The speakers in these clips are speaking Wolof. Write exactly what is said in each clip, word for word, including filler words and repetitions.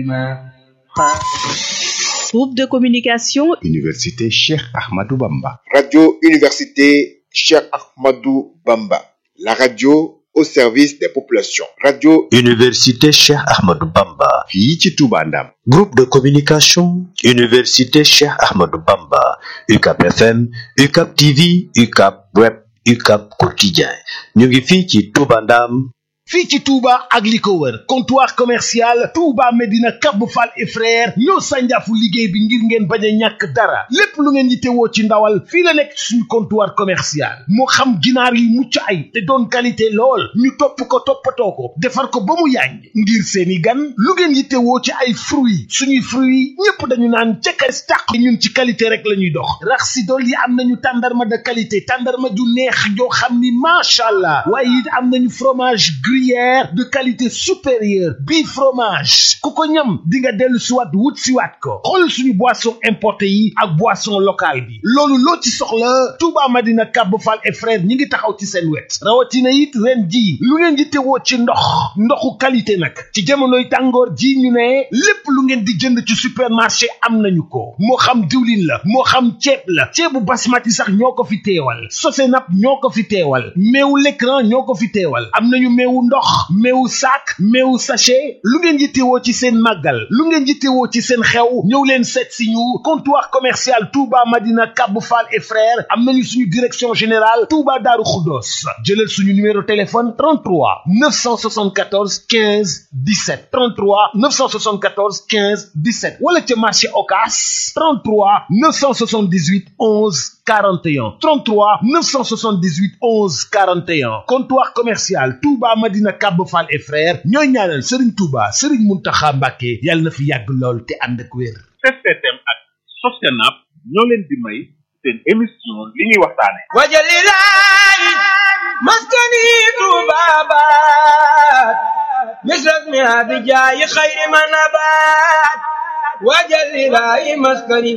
Groupe de communication Université Cheikh Ahmadou Bamba. Radio Université Cheikh Ahmadou Bamba. La radio au service des populations. Radio Université Cheikh Ahmadou Bamba. fii ci Touba Ndam. Groupe de communication Université Cheikh Ahmadou Bamba. U C A P F M, U C A P T V, U C A P Web, U C A P Quotidien. ñu ngi fii ci Touba Ndam. fii ci Touba ak li ko wër comptoir commercial Touba Medina Cap Fall et frère ñoo sànjaafu liggéey bi ngir ngeen bañ a ñàkk dara lépp lu ngeen yittewoo ci ndawal fii la nekk suñu comptoir commercial moo xam ginaar yu mucc ay te doon qualité lool ñu topp ko toppatoo ko defar ko ba mu yàññ ngir seeni gan lu ngeen yittewoo ci ay fruits suñuy fruits ñépp dañu naan ca kay tàq ñun ci qualité rek la ñuy dox rax si dool yi am nañu tàndarma de qualité tàndarma ju neex joo xam ni macha allah waaye it am nañu fromage gruyère de qualité supérieure bii fromage ku ko ñam di nga dellu siwaat wut siwaat ko xool suñu boisson importé yi ak boisson locale bi loolu loo ci soxla Touba Madina Cap Fall et frère ñi ngi taxaw ci seen wet rawatina it ren ji lu ngeen di tewoo ci ndox ndoxu qualité nag ci jamonoy tàngoor ji ñu ne lépp lu ngeen di jënd ci supermarché am nañu ko moo xam diwlin la moo xam ceeb la ceebu basmati sax ñoo ko fi teewal Sosenap ñoo ko fi teewal meewu l'écran ñoo ko fi teewal am nañu meewu ndox meewu sac meewu sachet lu ngeen yittewoo ci seen màggal lu ngeen yittewoo ci seen xew ñëw leen seet si ñu comptoir commercial Touba Madina Cap Fall et frères am nañu suñu direction générale Touba Darou Khoudoss jëlal suñu numéro téléphone trente-trois neuf cent soixante-quatorze quinze dix-sept trente-trois neuf cent soixante-quatorze quinze dix-sept wala ca marché Ocass trente-trois neuf cent soixante-dix-huit onze quarante et un trente-trois neuf cent soixante-dix-huit onze quarante et un comptoir commercial Touba Madina Cap Fall et frères ñooy ñaanal Serigne Touba Serigne Mountakha Mbacké yàlla na fi yàgg lool te ànd ak wér. S T M ak Sosenap ñoo leen di may seen émission li ñuy waxtaane wajalilaay maskani tubabat misras mi abijaayi xayri manabat wajalilaay maskani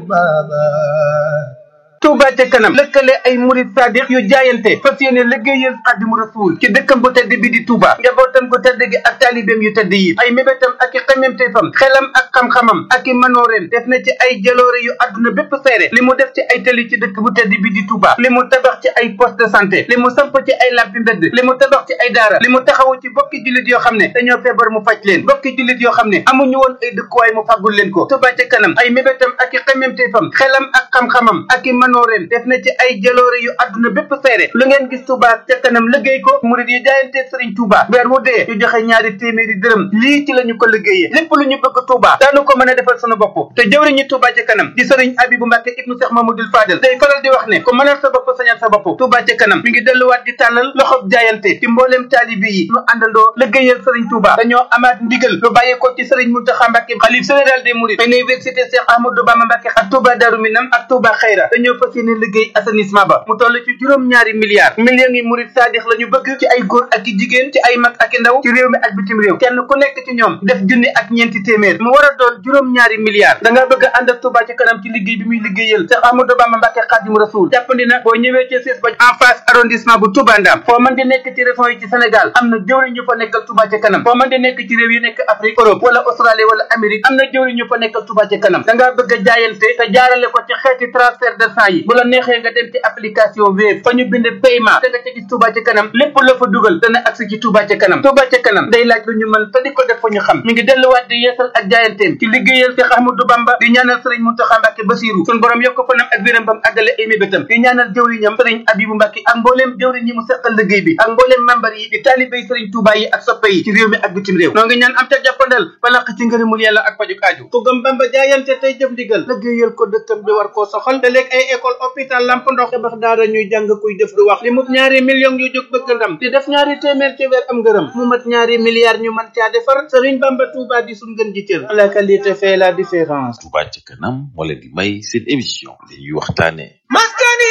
tubabat Touba ca kanam lëkkale ay murid sadiq yu jaayante fas yéene liggéeyal Xaadimu Rasuul ci dëkkam bu tedd bi di Touba njabootam gu tedd gi ak taalibeem yu tedd yi ay mébétam ak i xememteefam xelam ak xam-xamam ak i manooreem def na ci ay jaloore yu àdduna bépp seere li mu def ci ay tali ci dëkk bu tedd bi di Touba li mu tabax ci ay poste de santé li mu samp ci ay lampi mbedd li mu tabax ci ay daara li mu taxawu ci bokki jullit yoo xam ne dañoo feebar mu faj leen bokki jullit yoo xam ne amuñu woon ay dëkkuwaay mu fàggul leen ko Touba ca kanam ay mébétam ak i xememteefam xelam ak xam-xamam ak i ren def na ci ay jaloore yu àdduna bépp seere lu ngeen gis Touba ca kanam liggéey ko murid yi jaayante Serigne Touba weer wu dee ñu joxe ñaari téeméeri dërëm lii ci la ñu ko liggéeyee lépp lu ñu bëgg Touba daanu ko mën a defal sunu bopp te jëwriñu Touba ca kanam di Serigne Abibou Mbacké ibnu Cheikh Mamadou Fadel day faral di wax ne ko mënal sa bopp sañal sa bopp Touba ca kanam mi ngi delluwaat di tàllal loxob jaayante ci mbooleem taalibi yi ñu àndandoo liggéeyal Serigne Touba dañoo amaat ndigal lu bàyyeekoo ci Serigne Mountakha Mbacké xalif général des mourides université Cheikh Ahmadou Bamba Mbacké ak Touba Darou Minam ak Touba Khayra dañoo fas yéene liggéey assainissement ba mu toll ci juróom ñaari milliards millions yi murid saadix la ñu bëgg ci ay góor ak i jigéen ci ay mag ak i ndaw ci réew mi ak bitim réew kenn ku nekk ci ñoom def junni ak ñeenti téeméer mu war a doon juróom ñaari milliards da nga bëgg a ànd ak Touba ci kanam ci liggéey bi muy liggéeyal Cheikh Ahmadou Bamba Mbacké Khadimu Rasoul jàppandi na boo ñëwee ci siis ba en face arrondissement bu Touba Ndam foo mën di nekk ci région yi ci Sénégal am na jëwriñ ñu fa nekkal Touba ci kanam foo mën di nekk ci réew yi nekk Afrique Europe wala Australie wala Amérique am na jëwriñ ñu fa nekkal Touba ci kanam da nga bëgg a jaayante te jaarale ko ci xeeti transfert de sang yi bu la neexee nga dem ci application Wave fa ñu bind paiement da nga ca gis Touba ca kanam lépp la fa dugal dana agsi ci Touba ca kanam Touba ca kanam day laaj lu ñu mën te di ko def fa ñu xam mi ngi delluwaat di yeesal ak jaayanteem ci liggéeyal Cheikh Ahmadou Bamba di ñaanal Serigne Mountakha Mbacké Bassirou sun borom yokk fanam ak wéram bam àggale ay mébétam di ñaanal jëwriñam Serigne Abibou Mbacké ak mbooleem jëwriñ yi mu seqal liggéey bi ak mbooleem membar yi di taalibé Serigne Touba yi ak soppe yi ci réew mi ak bitim réew noo ngi ñaan am ca jàppandal ba laq ci ngërëmul yàlla ak pajuk aaju ku gëm Bamba jaayante tey jëf ndigal liggéeyal ko dëkkam bi war koo soxal te léeg ay école hôpital lamp ndox tabax daara ñuy jàng kuy def du wax li mu ñaari millions yu jóg bëgg ndam di def ñaari téeméer ci weer am ngërëm mu mat ñaari milliards ñu mën caa defar Serigne Bamba Touba di suñ gën ji cër la qualité fait la différence Touba ca kanam moo leen di may seen émission li ñuy waxtaane maskani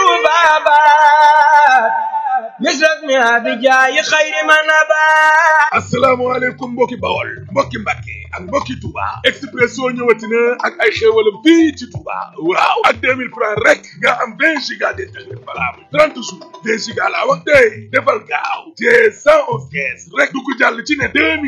tubabat misras mi abijaayi xayri manabat asalaamaaleykum mbokki Bawol mbokki Mbàkke ak mbokki Touba Expresso ñëwati na ak ay xéewalam fii ci Touba waaw ak deux mille francs rek nga am vingt giga d'internet valable trente jours vingt giga laa wax tey defal gaaw te cent onze caisse rek du ko jàll ci ne deux mille